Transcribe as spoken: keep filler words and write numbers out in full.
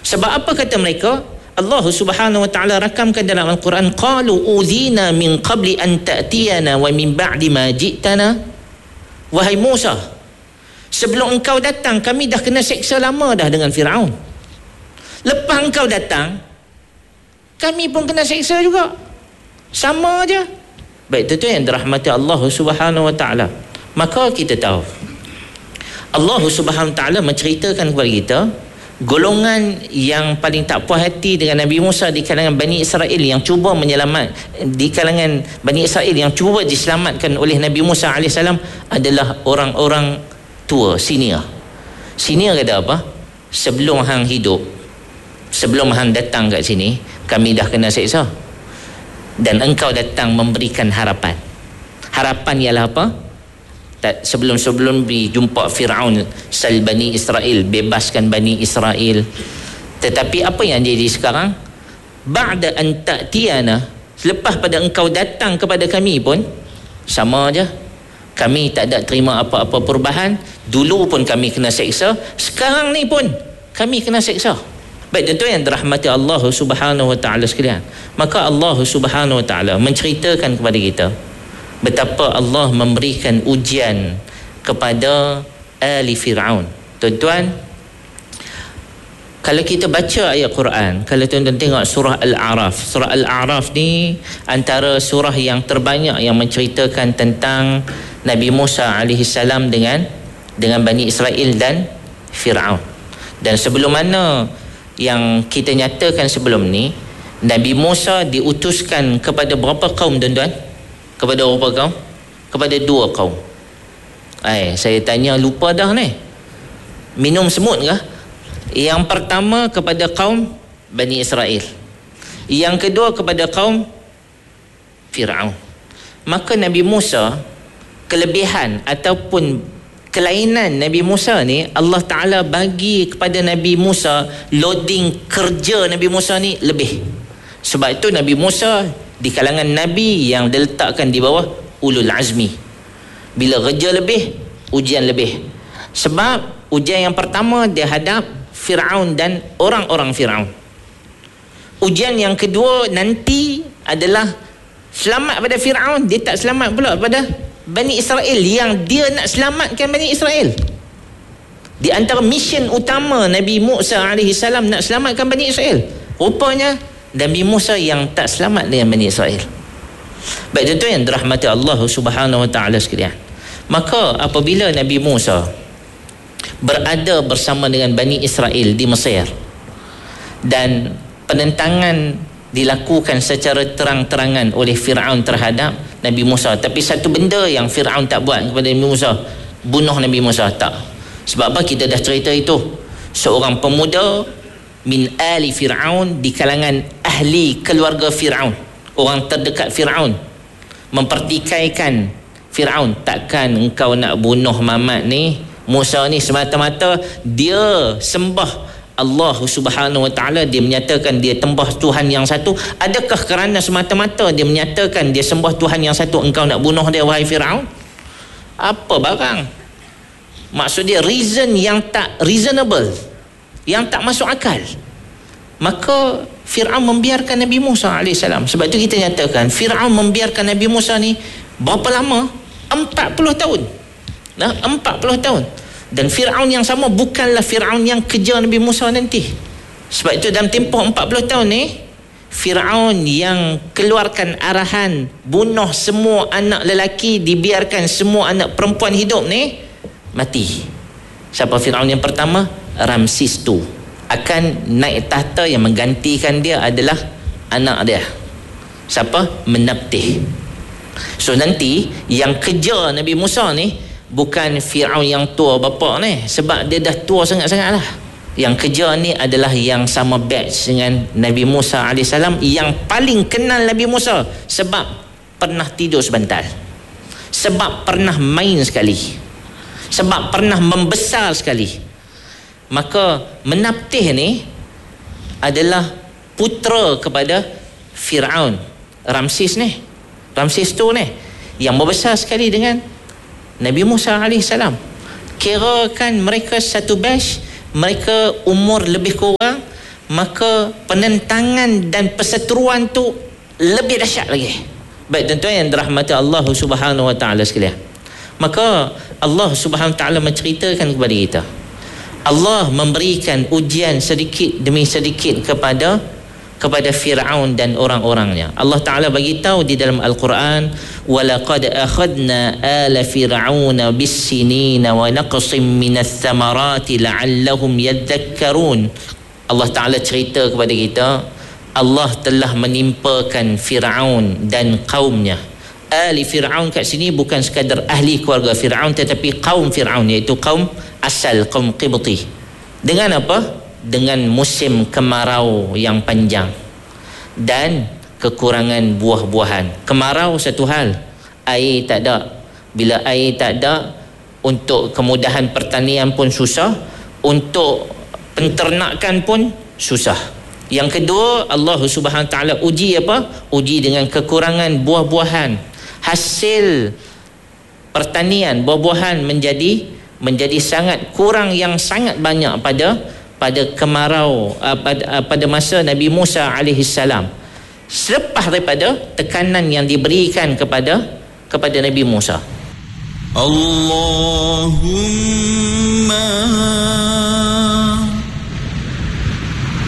Sebab apa kata mereka? Allah Subhanahu wa taala rakamkan dalam Al-Quran, qalu uzina min qabli an ta'tiyana wa min ba'di ma ji'tana. Wahai Musa, sebelum engkau datang kami dah kena seksa lama dah dengan Firaun. Lepas engkau datang kami pun kena seksa juga. Sama aja. Baik, itu yang dirahmati Allah Subhanahu wa taala. Maka kita tahu Allah Subhanahu wa taala menceritakan kepada kita golongan yang paling tak puas hati dengan Nabi Musa di kalangan Bani Israel yang cuba menyelamat, di kalangan Bani Israel yang cuba diselamatkan oleh Nabi Musa alaihissalam adalah orang-orang tua, senior. Senior kata apa? Sebelum hang hidup, sebelum hang datang kat sini, kami dah kena seksa. Dan engkau datang memberikan harapan. Harapan ialah apa? Sebelum-sebelum dijumpa Firaun, sal Bani Israel, bebaskan Bani Israel. Tetapi apa yang jadi sekarang? Ba'da an ta'tiyana, selepas pada engkau datang kepada kami pun sama aja. Kami tak ada terima apa-apa perubahan. Dulu pun kami kena seksa, sekarang ni pun kami kena seksa. Baik, tentu yang dirahmati Allah Subhanahu wa taala sekalian. Maka Allah Subhanahu wa taala menceritakan kepada kita betapa Allah memberikan ujian kepada Ali Fir'aun. Tuan-tuan, kalau kita baca ayat Quran, kalau tuan-tuan tengok surah Al-A'raf, surah Al-A'raf ni antara surah yang terbanyak yang menceritakan tentang Nabi Musa alaihi salam dengan dengan Bani Israel dan Fir'aun. Dan sebelum mana yang kita nyatakan sebelum ni, Nabi Musa diutuskan kepada berapa kaum, tuan-tuan? Kepada berapa kaum? Kepada dua kaum. Eh, saya tanya lupa dah ni. Minum semut kah? Yang pertama kepada kaum Bani Israel. Yang kedua kepada kaum Fir'aun. Maka Nabi Musa, kelebihan ataupun kelainan Nabi Musa ni, Allah Ta'ala bagi kepada Nabi Musa loading kerja Nabi Musa ni lebih. Sebab itu Nabi Musa di kalangan Nabi yang diletakkan di bawah ulul azmi. Bila kerja lebih, ujian lebih. Sebab ujian yang pertama dia hadap Fir'aun dan orang-orang Fir'aun. Ujian yang kedua nanti adalah selamat pada Fir'aun, dia tak selamat pula pada Bani Israel yang dia nak selamatkan Bani Israel. Di antara mission utama Nabi Musa alaihi salam nak selamatkan Bani Israel, rupanya Nabi Musa yang tak selamat dengan Bani Israel. Baik, itu yang dirahmati Allah Subhanahu wa taala sekalian. Maka apabila Nabi Musa berada bersama dengan Bani Israel di Mesir dan penentangan dilakukan secara terang-terangan oleh Fir'aun terhadap Nabi Musa, tapi satu benda yang Fir'aun tak buat kepada Nabi Musa, bunuh Nabi Musa, tak. Sebab apa? Kita dah cerita itu. Seorang pemuda min ali Fir'aun, di kalangan ahli keluarga Fir'aun, orang terdekat Fir'aun, mempertikaikan Fir'aun, takkan engkau nak bunuh Muhammad ni, Musa ni, semata-mata dia sembah Allah Subhanahu wa taala, dia menyatakan dia tembah Tuhan yang satu. Adakah kerana semata-mata dia menyatakan dia sembah Tuhan yang satu engkau nak bunuh dia, wahai Fir'aun? Apa barang? Maksud dia reason yang tak reasonable, yang tak masuk akal. Maka Fir'aun membiarkan Nabi Musa alaihissalam. Sebab itu kita nyatakan Fir'aun membiarkan Nabi Musa ni berapa lama? empat puluh tahun. Nah, empat puluh tahun. Dan Fir'aun yang sama bukanlah Fir'aun yang kejar Nabi Musa nanti. Sebab itu dalam tempoh empat puluh tahun ni, Fir'aun yang keluarkan arahan bunuh semua anak lelaki, dibiarkan semua anak perempuan hidup ni, mati. Siapa Fir'aun yang pertama? Ramsis tu. Akan naik tahta, yang menggantikan dia adalah anak dia. Siapa? Menabtih. So nanti yang kejar Nabi Musa ni bukan Fir'aun yang tua bapa ni, sebab dia dah tua sangat-sangat lah. Yang kejar ni adalah yang sama batch dengan Nabi Musa alaihissalam, yang paling kenal Nabi Musa sebab pernah tidur sebentar, sebab pernah main sekali, sebab pernah membesar sekali. Maka Menabtih ni adalah putera kepada Fir'aun, Ramsis ni, Ramsis tu ni yang membesar sekali dengan Nabi Musa alaihissalam. Kirakan mereka satu batch, mereka umur lebih kurang maka penentangan dan perseteruan tu lebih dahsyat lagi. Baik tuan-tuan yang dirahmati Allah Subhanahu wa taala sekalian, maka Allah Subhanahu wa taala menceritakan kepada kita, Allah memberikan ujian sedikit demi sedikit kepada kepada Fir'aun dan orang-orangnya. Allah Ta'ala bagi tahu di dalam Al-Quran, وَلَقَدْ أَخَذْنَا آلَ فِرْعَوْنَ بِالسِّنِينَ وَنَقْصٍ مِّنَ الثَّمَرَاتِ لَعَلَّهُمْ يَذَّكَّرُونَ. Allah Ta'ala cerita kepada kita, Allah telah menimpakan Fir'aun dan kaumnya. Ahli Fir'aun kat sini bukan sekadar ahli keluarga Fir'aun, tetapi kaum Fir'aun, iaitu kaum asal, kaum Qibti. Dengan apa? Dengan musim kemarau yang panjang dan kekurangan buah-buahan. Kemarau satu hal, air tak ada. Bila air tak ada, untuk kemudahan pertanian pun susah, untuk penternakan pun susah. Yang kedua, Allah Subhanahu Wa Taala uji apa? Uji dengan kekurangan buah-buahan. Hasil pertanian buah-buahan menjadi menjadi sangat kurang, yang sangat banyak pada pada kemarau uh, pada, uh, pada masa Nabi Musa alaihi salam, selepas daripada tekanan yang diberikan kepada kepada Nabi Musa. Allahumma